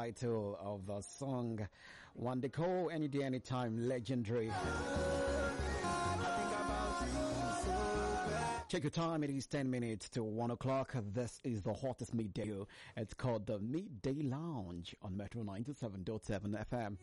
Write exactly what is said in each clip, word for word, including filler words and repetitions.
title of the song. One Decor, Any Day, Anytime, legendary. Check your time, it is ten minutes to one o'clock. This is the hottest midday. It's called the Midday Lounge on Metro ninety-seven point seven F M.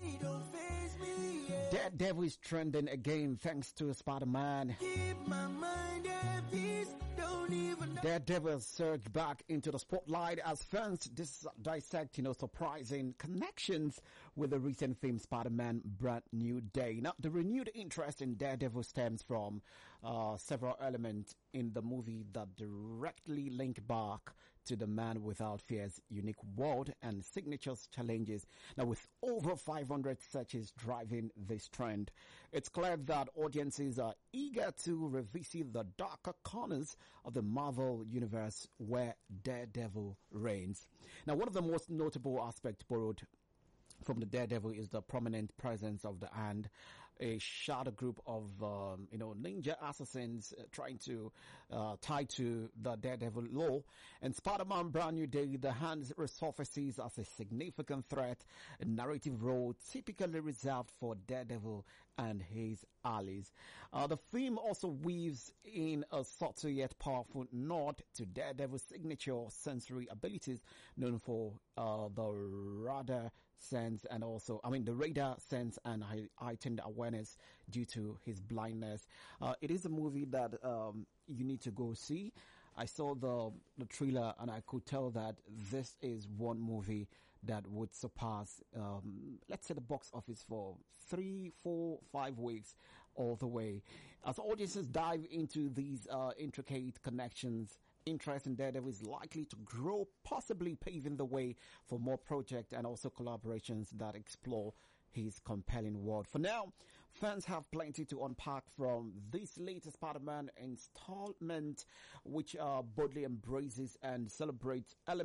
Daredevil is trending again thanks to Spider-Man. Keep my mind at peace. Don't even Daredevil surged back into the spotlight as fans dis- dissect, you know, surprising connections with the recent film Spider-Man Brand New Day. Now, the renewed interest in Daredevil stems from uh, several elements in the movie that directly link back to the Man Without Fear's unique world and signatures challenges. Now, with over five hundred searches driving this trend, it's clear that audiences are eager to revisit the darker corners of the Marvel universe where Daredevil reigns. Now, one of the most notable aspects borrowed from the Daredevil is the prominent presence of the Hand, a shadow group of, um, you know, ninja assassins uh, trying to, uh, tie to the Daredevil lore. And Spider-Man Brand New Day, the Hand resurfaces as a significant threat, a narrative role typically reserved for Daredevil and his allies. Uh, the film also weaves in a subtle yet powerful nod to Daredevil's signature sensory abilities known for, uh, the radar sense and also, I mean, the radar sense and heightened awareness due to his blindness. Uh, it is a movie that, um, you need to go see. I saw the, the trailer and I could tell that this is one movie that would surpass, um, let's say the box office for three, four, five weeks all the way. As audiences dive into these, uh, intricate connections, interest in Daredevil is likely to grow, possibly paving the way for more projects and also collaborations that explore his compelling world. For now, fans have plenty to unpack from this latest Spider-Man installment, which uh, boldly embraces and celebrates elements